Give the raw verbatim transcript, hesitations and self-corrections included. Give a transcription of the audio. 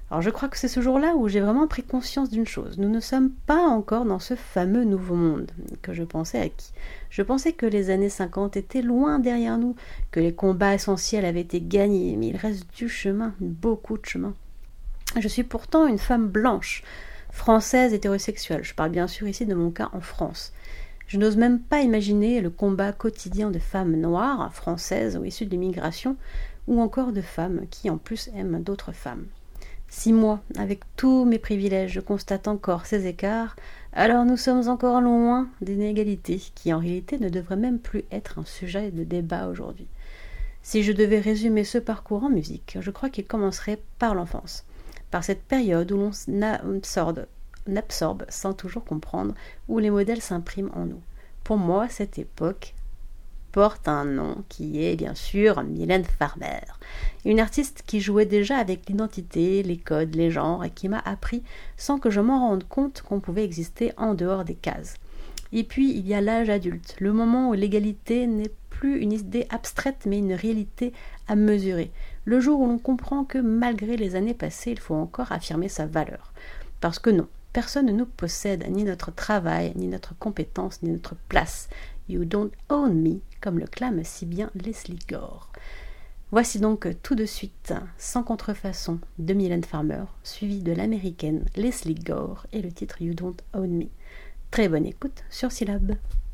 Alors je crois que c'est ce jour-là où j'ai vraiment pris conscience d'une chose. Nous ne sommes pas encore dans ce fameux nouveau monde que je pensais acquis. Je pensais que les années cinquante étaient loin derrière nous, que les combats essentiels avaient été gagnés, mais il reste du chemin, beaucoup de chemin. Je suis pourtant une femme blanche, française hétérosexuelle. Je parle bien sûr ici de mon cas en France. Je n'ose même pas imaginer le combat quotidien de femmes noires, françaises ou issues de l'immigration, ou encore de femmes qui en plus aiment d'autres femmes. Si moi, avec tous mes privilèges, je constate encore ces écarts, alors nous sommes encore loin d'inégalités qui en réalité ne devraient même plus être un sujet de débat aujourd'hui. Si je devais résumer ce parcours en musique, je crois qu'il commencerait par l'enfance, par cette période où l'on absorbe, on absorbe sans toujours comprendre, où les modèles s'impriment en nous. Pour moi, cette époque porte un nom qui est bien sûr Mylène Farmer, une artiste qui jouait déjà avec l'identité, les codes, les genres et qui m'a appris sans que je m'en rende compte qu'on pouvait exister en dehors des cases. Et puis il y a l'âge adulte, le moment où l'égalité n'est plus une idée abstraite mais une réalité à mesurer, le jour où l'on comprend que malgré les années passées, il faut encore affirmer sa valeur. Parce que non, personne ne nous possède, ni notre travail, ni notre compétence, ni notre place. You don't own me, comme le clame si bien Leslie Gore. Voici donc tout de suite, sans contrefaçon, de Mylène Farmer, suivi de l'américaine Leslie Gore et le titre You Don't Own Me. Très bonne écoute sur Syllab.